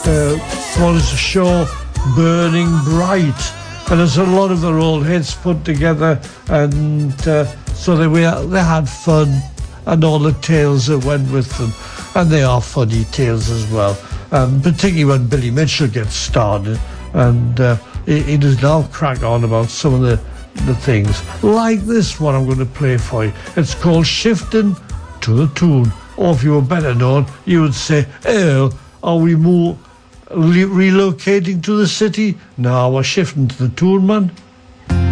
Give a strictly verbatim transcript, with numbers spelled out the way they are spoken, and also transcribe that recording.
uh, was a show, Burning Bright. And there's a lot of their old hits put together, and uh, so they were, they had fun, and all the tales that went with them. And they are funny tales as well, um, particularly when Billy Mitchell gets started, and uh, he, he does now crack on about some of the, the things. Like this one I'm going to play for you. It's called Shifting to the Tune. Or if you were better known, you would say, oh, are we more... relocating to the city? No, we're shifting to the tune, man.